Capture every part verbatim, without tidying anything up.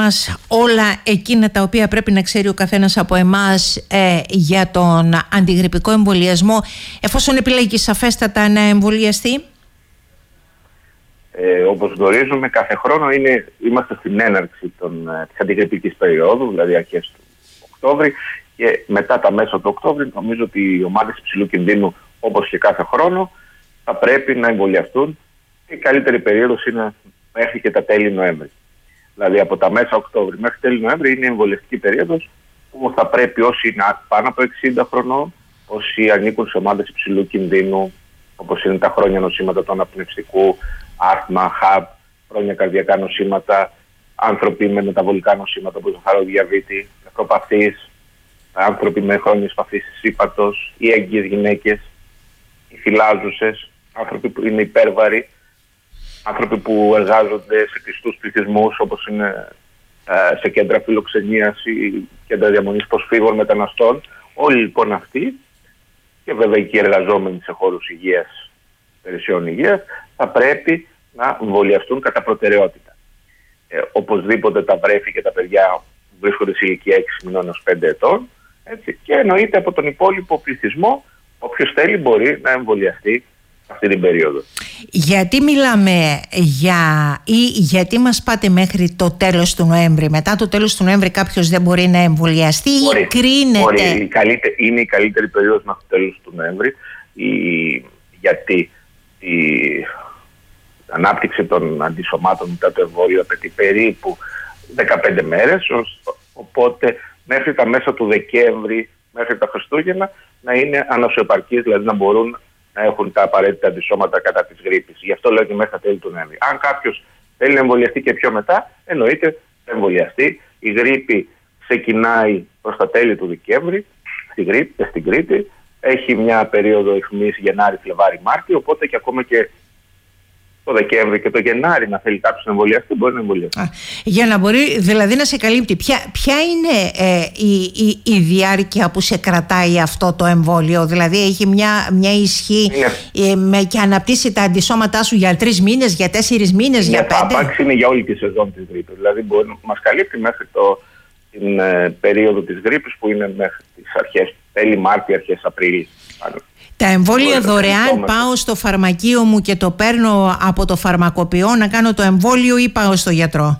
μας όλα εκείνα τα οποία πρέπει να ξέρει ο καθένας από εμάς ε, για τον αντιγρυπικό εμβολιασμό, εφόσον επιλέγει σαφέστατα να εμβολιαστεί? Ε, όπως γνωρίζουμε, κάθε χρόνο είναι, είμαστε στην έναρξη των, της αντιγρυπικής περίοδου, δηλαδή αρχές του Οκτώβρη, και μετά τα μέσα του Οκτώβρη νομίζω ότι οι ομάδες υψηλού κινδύνου, όπως και κάθε χρόνο, θα πρέπει να εμβολιαστούν. Η καλύτερη περίοδος είναι μέχρι και τα τέλη Νοέμβρη. Δηλαδή από τα μέσα Οκτώβρη μέχρι τέλη Νοέμβρη είναι η εμβολιαστική περίοδος που θα πρέπει όσοι είναι πάνω από εξήντα χρονών, όσοι ανήκουν σε ομάδες υψηλού κινδύνου, όπως είναι τα χρόνια νοσήματα του αναπνευστικού, άσθμα, χαπ, χρόνια καρδιακά νοσήματα, άνθρωποι με μεταβολικά νοσήματα όπως το θαρροδιαβήτη, νευροπαθείς, άνθρωποι με χρόνιες παθήσεις ύπατος, οι έγκυες γυναίκες, οι θυλάζουσες, άνθρωποι που είναι υπέρβαροι, άνθρωποι που εργάζονται σε κλειστούς πληθυσμούς όπως είναι ε, σε κέντρα φιλοξενίας ή κέντρα διαμονής προσφύγων, μεταναστών. Όλοι λοιπόν αυτοί, και βέβαια και οι εργαζόμενοι σε χώρους υγείας, υπηρεσιών υγείας, θα πρέπει να εμβολιαστούν κατά προτεραιότητα. Ε, οπωσδήποτε τα βρέφη και τα παιδιά που βρίσκονται σε ηλικία έξι μηνών έως πέντε ετών, έτσι, και εννοείται από τον υπόλοιπο πληθυσμό, όποιος θέλει μπορεί να εμβολιαστεί αυτή την περίοδο. Γιατί μιλάμε για, ή γιατί μας πάτε μέχρι το τέλος του Νοέμβρη? Μετά το τέλος του Νοέμβρη κάποιος δεν μπορεί να εμβολιαστεί μπορεί, ή κρίνεται? Μπορεί. Η καλύτερη, είναι η καλύτερη περίοδος μέχρι το τέλος του Νοέμβρη, η, γιατί η ανάπτυξη των αντισωμάτων μετά το εμβόλιο απαιτεί περίπου δεκαπέντε μέρες, οπότε μέχρι τα μέσα του Δεκέμβρη, μέχρι τα Χριστούγεννα, να είναι ανοσοεπαρκείς, δηλαδή να μπορούν να έχουν τα απαραίτητα αντισώματα κατά της γρίπης. Γι' αυτό λέω και μέχρι τα τέλη του Νοέμβρη. Αν κάποιος θέλει να εμβολιαστεί και πιο μετά, εννοείται θα εμβολιαστεί. Η γρίπη ξεκινάει προς τα τέλη του Δεκέμβρη, στη γρίπη, στην Κρήτη. Έχει μια περίοδο αιχμής Γενάρη, Φλεβάρη, Μάρτιο, οπότε και ακόμα και το Δεκέμβρη και το Γενάρη να θέλει κάποιος να εμβολιαστεί, μπορεί να εμβολιαστεί. Α, για να μπορεί δηλαδή να σε καλύπτει. Ποια, ποια είναι ε, η, η, η διάρκεια που σε κρατάει αυτό το εμβόλιο? Δηλαδή έχει μια, μια ισχύ ε, με, και αναπτύσσει τα αντισώματά σου για τρεις μήνες, για τέσσερις μήνες, για πέντε? Η άπαξη είναι για όλη τη σεζόν της γρίπης. Δηλαδή μπορεί, μας καλύπτει μέχρι το, την ε, περίοδο της γρίπης που είναι μέχρι τις αρχές, τέλη Μάρτιο, αρχές Απριλίου. Τα εμβόλια δωρεάν, πάω στο φαρμακείο μου και το παίρνω από το φαρμακοποιό να κάνω το εμβόλιο, ή πάω στο γιατρό?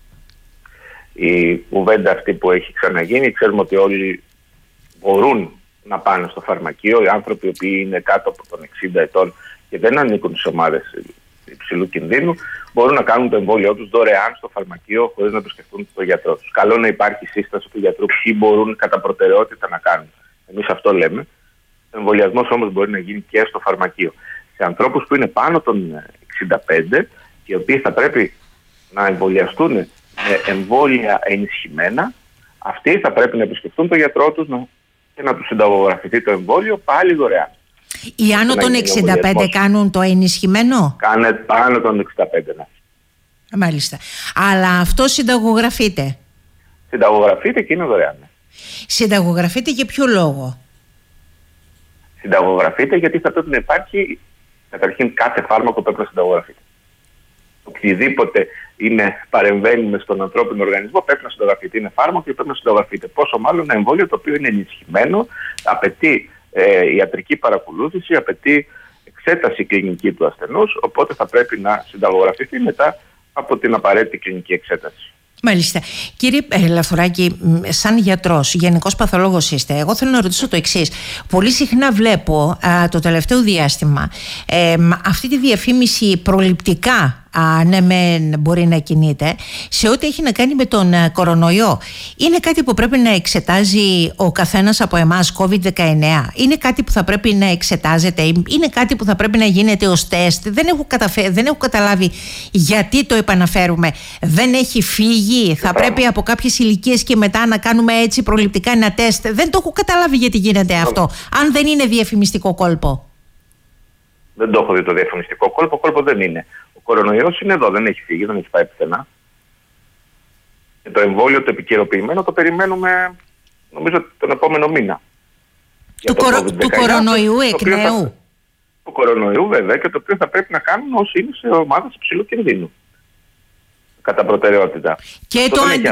Η κουβέντα αυτή που έχει ξαναγίνει, ξέρουμε ότι όλοι μπορούν να πάνε στο φαρμακείο. Οι άνθρωποι οι οποίοι είναι κάτω από των εξήντα ετών και δεν ανήκουν σε ομάδες υψηλού κινδύνου μπορούν να κάνουν το εμβόλιο τους δωρεάν στο φαρμακείο χωρίς να επισκεφτούν τον γιατρό τους. Καλό να υπάρχει σύσταση του γιατρού ποιοι μπορούν κατά προτεραιότητα να κάνουν. Εμείς αυτό λέμε. Ο εμβολιασμός όμως μπορεί να γίνει και στο φαρμακείο. Σε ανθρώπους που είναι πάνω των εξήντα πέντε, οι οποίοι θα πρέπει να εμβολιαστούν με εμβόλια ενισχυμένα, αυτοί θα πρέπει να επισκεφτούν τον γιατρό τους και να τους συνταγογραφηθεί το εμβόλιο πάλι δωρεάν. Οι άνω των εξήντα πέντε κάνουν το ενισχυμένο? Κάνε πάνω των εξήντα πέντε, ναι. Μάλιστα. Αλλά αυτό συνταγογραφείται? Συνταγογραφείται και είναι δωρεάν. Ναι. Συνταγογραφείται για ποιο λόγο? Συνταγογραφείται γιατί θα πρέπει να υπάρχει, καταρχήν κάθε φάρμακο πρέπει να συνταγογραφείται. Οποιοδήποτε είναι, παρεμβαίνει μες στον ανθρώπινο οργανισμό πρέπει να συνταγογραφείται. Είναι φάρμακο και πρέπει να συνταγογραφείται. Πόσο μάλλον ένα εμβόλιο το οποίο είναι ενισχυμένο, απαιτεί ε, ιατρική παρακολούθηση, απαιτεί εξέταση κλινική του ασθενούς, οπότε θα πρέπει να συνταγογραφηθεί μετά από την απαραίτητη κλινική εξέταση. Μάλιστα. Κύριε Λαφουράκη, σαν γιατρός, γενικός παθολόγος είστε, εγώ θέλω να ρωτήσω το εξής. Πολύ συχνά βλέπω α, το τελευταίο διάστημα ε, αυτή τη διαφήμιση προληπτικά, α, ναι μεν μπορεί να κινείται, σε ό,τι έχει να κάνει με τον α, κορονοϊό. Είναι κάτι που πρέπει να εξετάζει ο καθένας από εμάς, κόβιντ δεκαεννέα? Είναι κάτι που θα πρέπει να εξετάζεται? Είναι κάτι που θα πρέπει να γίνεται ως τεστ? Δεν έχω, καταφέ, δεν έχω καταλάβει γιατί το επαναφέρουμε. Δεν έχει φύγει? Θα πρέπει από κάποιες ηλικίες και μετά να κάνουμε έτσι προληπτικά ένα τεστ? Δεν το έχω καταλάβει γιατί γίνεται αυτό. Αν δεν είναι διαφημιστικό κόλπο. Δεν το έχω δει το διαφημιστικό κόλπο. Κόλπο δεν είναι. Ο κορονοϊός είναι εδώ, δεν έχει φύγει, δεν έχει πάει πουθενά. Και το εμβόλιο το επικαιροποιημένο το περιμένουμε νομίζω τον επόμενο μήνα. Του, κορο... του κορονοϊού εκ νέου. Του κορονοϊού βέβαια, και το οποίο θα πρέπει να κάνουν όσοι είναι σε ομάδες υψηλού κινδύνου. Κατά προτεραιότητα. Και το,